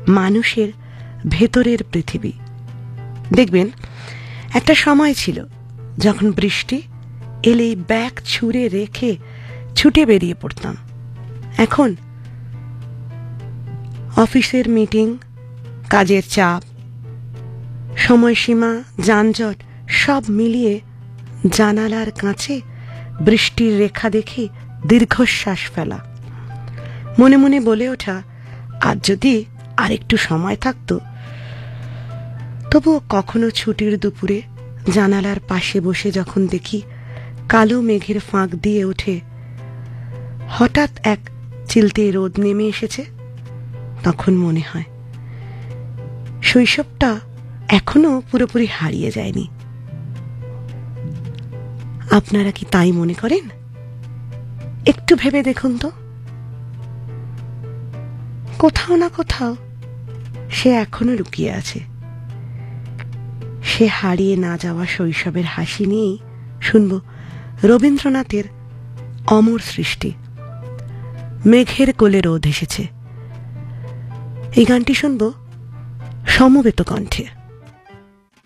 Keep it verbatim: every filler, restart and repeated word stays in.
মানুষের ভেতরের পৃথিবী। দেখবেন একটা সময় ছিল যখন বৃষ্টি এলেই ব্যাগ ছুঁড়ে রেখে ছুটে বেরিয়ে পড়তাম। এখন অফিসের মিটিং, কাজের চাপ, সময়সীমা, যানজট সব মিলিয়ে জানালার কাছে বৃষ্টির রেখা দেখে দীর্ঘশ্বাস ফেলা, মনে মনে বলে ওঠা, আজ যদি আরেকটু সময় থাকতো। তবুও কখনো ছুটির দুপুরে জানালার পাশে বসে যখন দেখি কালো মেঘের ফাঁক দিয়ে ওঠে হঠাৎ এক চিলতে রোদ নেমে এসেছে, তখন মনে হয় শৈশবটা এখনো পুরোপুরি হারিয়ে যায়নি। আপনারা কি তাই মনে করেন? একটু ভেবে দেখুন তো, কোথাও না কোথাও সে এখনো লুকিয়ে আছে। সে হারিয়ে না যাওয়া শৈশবের হাসি নিয়েই শুনব রবীন্দ্রনাথের অমর সৃষ্টি মেঘের কোলে রোদ এসেছে। এই গানটি শুনব সমবেত কণ্ঠে।